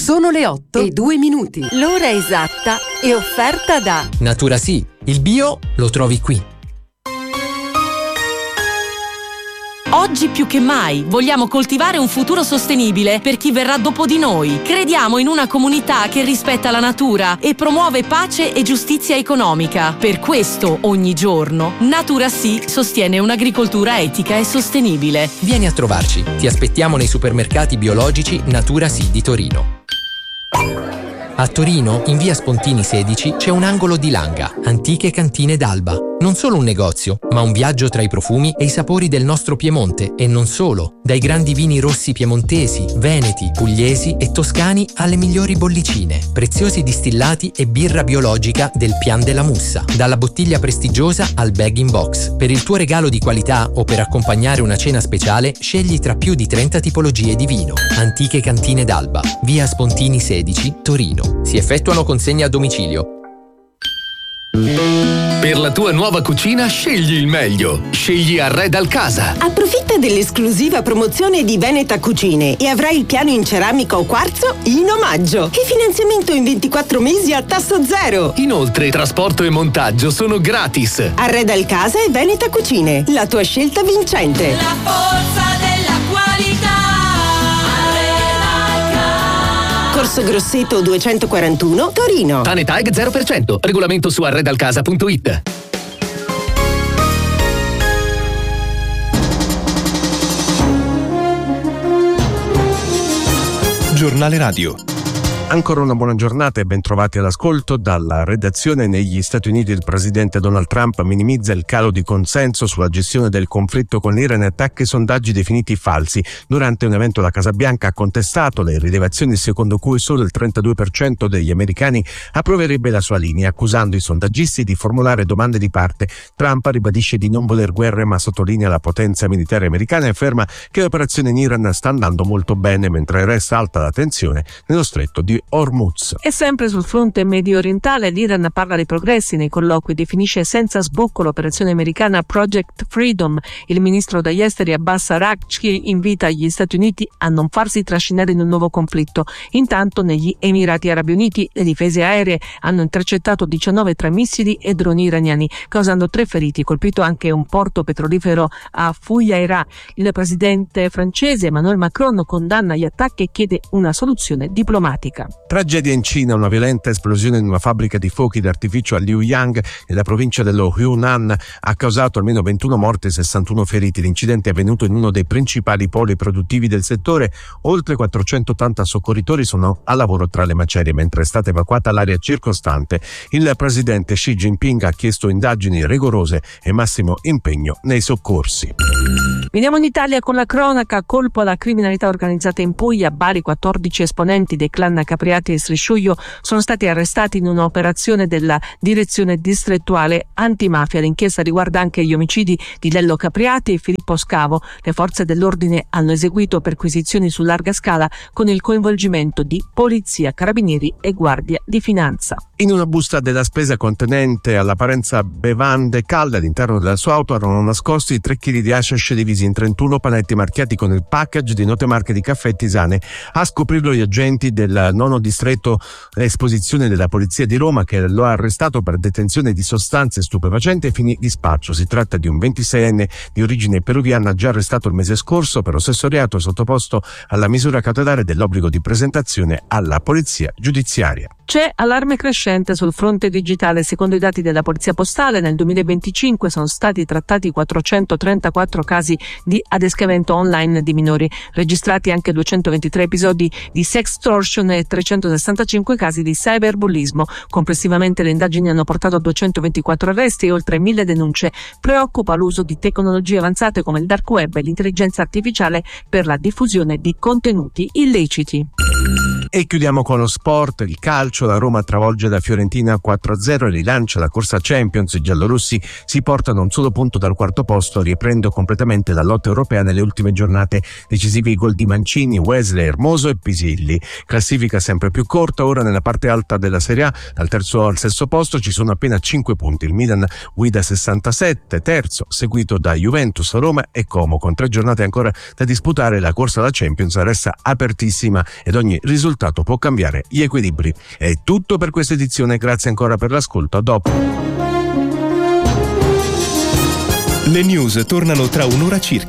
Sono le 8:02. L'ora esatta è offerta da Natura Sì, il bio lo trovi qui. Oggi più che mai vogliamo coltivare un futuro sostenibile per chi verrà dopo di noi. Crediamo in una comunità che rispetta la natura e promuove pace e giustizia economica. Per questo, ogni giorno, Natura Sì sostiene un'agricoltura etica e sostenibile. Vieni a trovarci. Ti aspettiamo nei supermercati biologici Natura Sì di Torino. A Torino, in via Spontini 16, c'è un angolo di Langa, Antiche Cantine d'Alba. Non solo un negozio, ma un viaggio tra i profumi e i sapori del nostro Piemonte. E non solo. Dai grandi vini rossi piemontesi, veneti, pugliesi e toscani alle migliori bollicine, preziosi distillati e birra biologica del Pian della Mussa. Dalla bottiglia prestigiosa al bag-in-box. Per il tuo regalo di qualità o per accompagnare una cena speciale, scegli tra più di 30 tipologie di vino. Antiche Cantine d'Alba, via Spontini 16, Torino. Si effettuano consegne a domicilio. Per la tua nuova cucina scegli il meglio. Scegli Arredal Casa. Approfitta dell'esclusiva promozione di Veneta Cucine e avrai il piano in ceramica o quarzo in omaggio. E finanziamento in 24 mesi a tasso zero. Inoltre, trasporto e montaggio sono gratis. Arredal Casa e Veneta Cucine, la tua scelta vincente. La forza della qualità. Corso Grosseto 241, Torino. TANETAG 0%. Regolamento su arredalcasa.it. Giornale Radio. Ancora una buona giornata e ben trovati all'ascolto. Dalla redazione. Negli Stati Uniti il presidente Donald Trump minimizza il calo di consenso sulla gestione del conflitto con l'Iran e attacca i sondaggi definiti falsi. Durante un evento alla Casa Bianca ha contestato le rilevazioni secondo cui solo il 32% degli americani approverebbe la sua linea, accusando i sondaggisti di formulare domande di parte. Trump ribadisce di non voler guerre ma sottolinea la potenza militare americana e afferma che l'operazione in Iran sta andando molto bene, mentre resta alta la tensione nello stretto di Hormuz. E sempre sul fronte medio orientale, l'Iran parla dei progressi nei colloqui, definisce senza sbocco l'operazione americana Project Freedom. Il ministro degli esteri Abbas Araghchi invita gli Stati Uniti a non farsi trascinare in un nuovo conflitto. Intanto negli Emirati Arabi Uniti le difese aeree hanno intercettato 19 tra missili e droni iraniani, causando 3 feriti, colpito anche un porto petrolifero a Fujairah. Il presidente francese Emmanuel Macron condanna gli attacchi e chiede una soluzione diplomatica. Tragedia in Cina, una violenta esplosione in una fabbrica di fuochi d'artificio a Liuyang, nella provincia dello Hunan, ha causato almeno 21 morti e 61 feriti. L'incidente è avvenuto in uno dei principali poli produttivi del settore. Oltre 480 soccorritori sono a lavoro tra le macerie, mentre è stata evacuata l'area circostante. Il presidente Xi Jinping ha chiesto indagini rigorose e massimo impegno nei soccorsi. Veniamo in Italia con la cronaca. Colpo alla criminalità organizzata in Puglia. A Bari 14 esponenti dei clan Capriati e Strisciuglio sono stati arrestati in un'operazione della direzione distrettuale antimafia. L'inchiesta riguarda anche gli omicidi di Lello Capriati e Filippo Scavo. Le forze dell'ordine hanno eseguito perquisizioni su larga scala con il coinvolgimento di polizia, carabinieri e guardia di finanza. In una busta della spesa contenente all'apparenza bevande calde all'interno della sua auto erano nascosti 3 kg di hashish divisi in 31 panetti marchiati con il package di note marche di caffè e tisane. A scoprirlo gli agenti del 9° distretto esposizione della polizia di Roma, che lo ha arrestato per detenzione di sostanze stupefacenti e fini di spaccio. Si tratta di un 26enne di origine peruviana già arrestato il mese scorso per lo stesso reato e sottoposto alla misura cautelare dell'obbligo di presentazione alla polizia giudiziaria. C'è allarme crescente sul fronte digitale. Secondo i dati della Polizia Postale, nel 2025 sono stati trattati 434 casi di adescamento online di minori, registrati anche 223 episodi di sextortion e 365 casi di cyberbullismo. Complessivamente le indagini hanno portato a 224 arresti e oltre 1000 denunce. Preoccupa l'uso di tecnologie avanzate come il dark web e l'intelligenza artificiale per la diffusione di contenuti illeciti. E chiudiamo con lo sport, il calcio. La Roma travolge la Fiorentina 4-0 e rilancia la corsa Champions. I giallorossi si portano un solo punto dal 4° posto, riprendendo completamente la lotta europea nelle ultime giornate. Decisivi i gol di Mancini, Wesley, Hermoso e Pisilli. Classifica sempre più corta, ora nella parte alta della Serie A, dal 3° al 6° posto ci sono appena 5 punti. Il Milan guida 67, terzo, seguito da Juventus, Roma e Como. Con 3 giornate ancora da disputare, la corsa alla Champions resta apertissima ed ogni risultato risultato può cambiare gli equilibri. È tutto per questa edizione, grazie ancora per l'ascolto, a dopo. Le news tornano tra un'ora circa.